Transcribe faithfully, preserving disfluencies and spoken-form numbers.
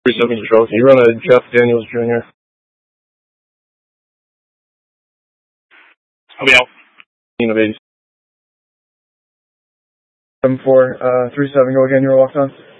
three seven Control, can you run a Jeff Daniels Junior? I'll be out. Of eighty. seven four, uh, three seven, go again, you were locked on.